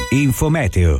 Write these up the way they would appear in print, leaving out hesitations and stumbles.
Infometeo.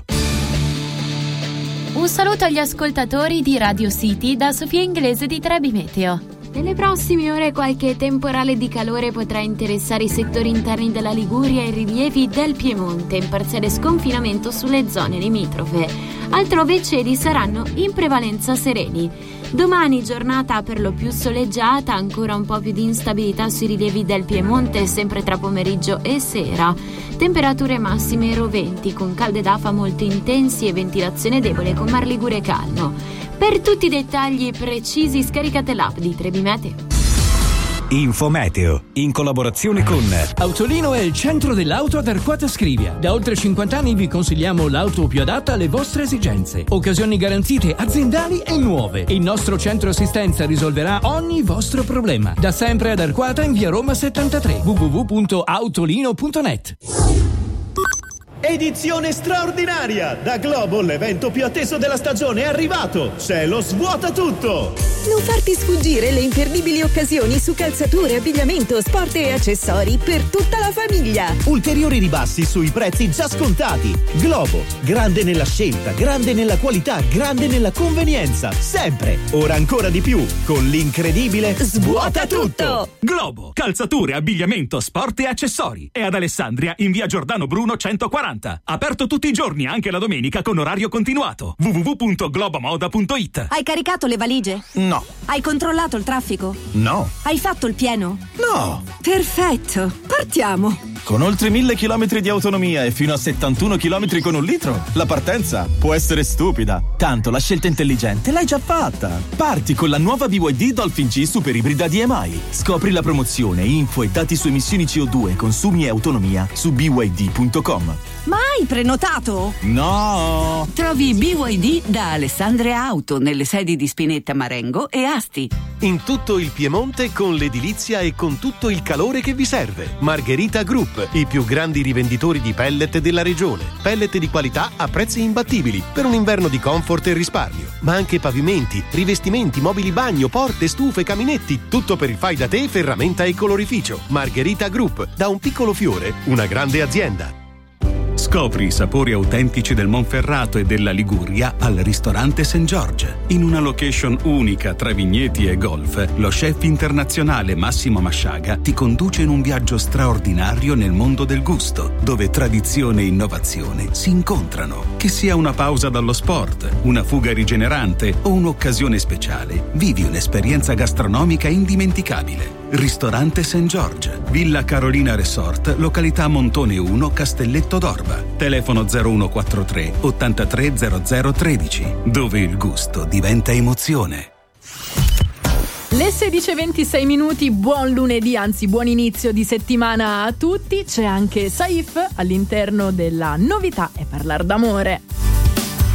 Un saluto agli ascoltatori di Radio City da Sofia Inglese di Trebi Meteo. Nelle prossime ore qualche temporale di calore potrà interessare i settori interni della Liguria e i rilievi del Piemonte, in parziale sconfinamento sulle zone limitrofe. Altrove i cieli saranno in prevalenza sereni. Domani giornata per lo più soleggiata, ancora un po' più di instabilità sui rilievi del Piemonte, sempre tra pomeriggio e sera. Temperature massime roventi, con calde d'afa molto intensi e ventilazione debole con Mar Ligure calmo. Per tutti i dettagli precisi scaricate l'app di Trebi Meteo. Infometeo, in collaborazione con Autolino è il centro dell'auto ad Arquata Scrivia. Da oltre 50 anni vi consigliamo l'auto più adatta alle vostre esigenze. Occasioni garantite aziendali e nuove. Il nostro centro assistenza risolverà ogni vostro problema. Da sempre ad Arquata in via Roma 73. www.autolino.net. Edizione straordinaria! Da Globo l'evento più atteso della stagione è arrivato! C'è lo svuota tutto! Non farti sfuggire le imperdibili occasioni su calzature, abbigliamento, sport e accessori per tutta la famiglia! Ulteriori ribassi sui prezzi già scontati! Globo, grande nella scelta, grande nella qualità, grande nella convenienza! Sempre! Ora ancora di più! Con l'incredibile Svuota tutto! Globo, calzature, abbigliamento, sport e accessori. È ad Alessandria in via Giordano Bruno 140. Aperto tutti i giorni, anche la domenica con orario continuato. www.globomoda.it. Hai caricato le valigie? No. Hai controllato il traffico? No. Hai fatto il pieno? No. Perfetto, partiamo. Con oltre 1000 km di autonomia e fino a 71 km con un litro, la partenza può essere stupida. Tanto la scelta intelligente l'hai già fatta. Parti con la nuova BYD Dolphin G Super Ibrida DMI. Scopri la promozione, info e dati su emissioni CO2, consumi e autonomia su byd.com. Ma hai prenotato? No! Trovi BYD da Alessandria Auto nelle sedi di Spinetta, Marengo e Asti. In tutto il Piemonte con l'edilizia e con tutto il calore che vi serve. Margherita Group, i più grandi rivenditori di pellet della regione. Pellet di qualità a prezzi imbattibili per un inverno di comfort e risparmio. Ma anche pavimenti, rivestimenti, mobili bagno, porte, stufe, caminetti. Tutto per il fai da te, ferramenta e colorificio. Margherita Group, da un piccolo fiore, una grande azienda. Scopri i sapori autentici del Monferrato e della Liguria al ristorante St. George. In una location unica tra vigneti e golf, lo chef internazionale Massimo Masciaga ti conduce in un viaggio straordinario nel mondo del gusto, dove tradizione e innovazione si incontrano. Che sia una pausa dallo sport, una fuga rigenerante o un'occasione speciale, vivi un'esperienza gastronomica indimenticabile. Ristorante St. George, Villa Carolina Resort, località Montone 1, Castelletto d'Orba. Telefono 0143 830013, dove il gusto diventa emozione. Le 16:26, buon lunedì, anzi buon inizio di settimana a tutti. C'è anche Saif all'interno della novità e parlare d'amore.